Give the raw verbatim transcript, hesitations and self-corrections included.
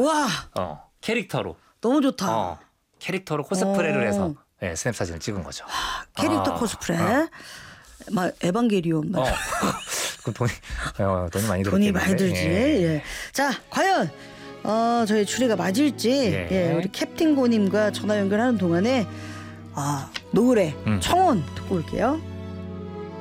와. 어, 캐릭터로. 너무 좋다. 어, 캐릭터로 코스프레를 어. 해서 네, 스냅 사진을 찍은 거죠. 캐릭터 아, 코스프레. 어. 막 에반게리온. 막. 어. 그럼 돈이 어, 돈이 많이 돈이 들었겠는데. 많이 들지. 예. 예. 자, 과연 어, 저희 추리가 맞을지 예. 예, 우리 캡틴 고님과 전화 연결하는 동안에 아, 노래 음. 청혼 듣고 올게요.